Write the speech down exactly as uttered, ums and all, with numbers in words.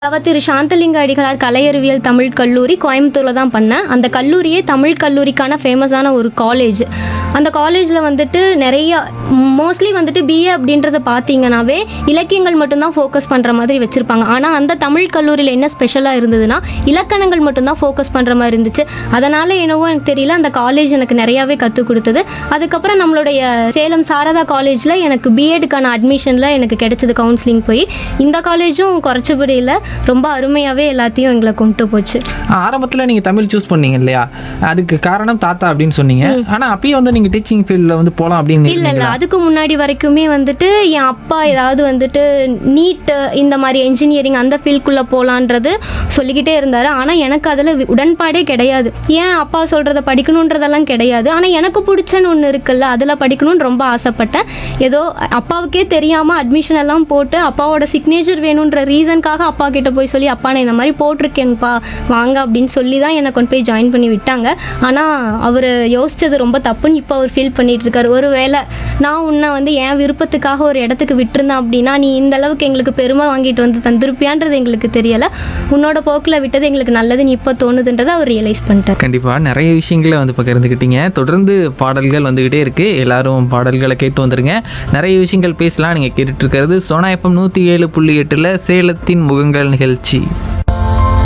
அவ திரு சாந்தலிங்க அடிகளார் கலை அறிவியல் தமிழ் கல்லூரி கோயம்புத்தூரில் தான் பண்ணேன். அந்த கல்லூரியே தமிழ் கல்லூரிக்கான ஃபேமஸான ஒரு காலேஜ். அந்த காலேஜில் வந்துட்டு நிறைய மோஸ்ட்லி வந்துட்டு பிஏ அப்படின்றத பார்த்தீங்கன்னாவே இலக்கியங்கள் மட்டும்தான் ஃபோக்கஸ் பண்ணுற மாதிரி வச்சுருப்பாங்க. ஆனால் அந்த தமிழ் கல்லூரியில் என்ன ஸ்பெஷலாக இருந்ததுன்னா இலக்கணங்கள் மட்டும்தான் ஃபோக்கஸ் பண்ணுற மாதிரி இருந்துச்சு. அதனால் என்னவோ எனக்கு தெரியல, அந்த காலேஜ் எனக்கு நிறையாவே கற்றுக் கொடுத்தது. அதுக்கப்புறம் நம்மளுடைய சேலம் சாரதா காலேஜில் எனக்கு பிஎட்டுக்கான அட்மிஷனில் எனக்கு கிடைச்சது கவுன்சிலிங் போய். இந்த காலேஜும் குறைச்சபடி இல்லை, ரொம்ப அருமையாகவே எல்லாத்தையும் எங்களை கொண்டு போச்சு. ஆரம்பத்தில் நீங்கள் தமிழ் சூஸ் பண்ணீங்க இல்லையா, அதுக்கு காரணம் தாத்தா அப்படின்னு சொன்னீங்க. ஆனால் அப்பயும் வந்து நீங்கள் டீச்சிங் ஃபீல்டில் வந்து போகலாம் அப்படின்னு இல்லை இல்லை அதுக்கு முன்னாடி வரைக்குமே வந்துட்டு என் அப்பா ஏதாவது வந்துட்டு நீட்டு இந்த மாதிரி என்ஜினியரிங் அந்த ஃபீல்டுக்குள்ளே போகலான்றது சொல்லிக்கிட்டே இருந்தார். ஆனால் எனக்கு அதில் உடன்பாடே கிடையாது. ஏன் அப்பா சொல்கிறத படிக்கணுன்றதெல்லாம் கிடையாது, ஆனால் எனக்கு பிடிச்சன்னு ஒன்று இருக்குல்ல, அதில் படிக்கணும்னு ரொம்ப ஆசைப்பட்டேன். ஏதோ அப்பாவுக்கே தெரியாமல் அட்மிஷன் எல்லாம் போட்டு அப்பாவோட சிக்னேச்சர் வேணுன்ற ரீசனுக்காக அப்பா கிட்ட போய் சொல்லி, அப்பா நான் இந்த மாதிரி போட்டிருக்கேங்கப்பா வாங்க அப்படின்னு சொல்லி தான் என்னை கொண்டு போய் ஜாயின் பண்ணி விட்டாங்க. ஆனால் அவர் யோசித்தது ரொம்ப தப்புன்னு இப்போ அவர் ஃபீல் பண்ணிட்டு இருக்காரு. ஒரு வேளை நான் உன்னை வந்து என் விருப்பத்துக்காக ஒரு இடத்துக்கு விட்டுருந்தேன் அப்படின்னா நீ இந்த அளவுக்கு எங்களுக்கு பெருமை வாங்கிட்டு வந்து தந்திருப்பியான்றது எங்களுக்கு தெரியலை, உன்னோட போக்கில் விட்டது எங்களுக்கு நல்லதுன்னு இப்போ தோணுதுன்றதை அவர் ரியலைஸ் பண்ணிட்டார். கண்டிப்பாக நிறைய விஷயங்களை வந்து பகிர்ந்துக்கிட்டீங்க. தொடர்ந்து பாடல்கள் வந்துக்கிட்டே இருக்குது, எல்லாரும் பாடல்களை கேட்டு வந்துருங்க. நிறைய விஷயங்கள் பேசலாம். நீங்கள் கேட்டுட்டு இருக்கிறது சோனா எஃப்எம் நூற்றி ஏழு புள்ளி எட்டில் சேலத்தின் முகங்கள் நிகழ்ச்சி.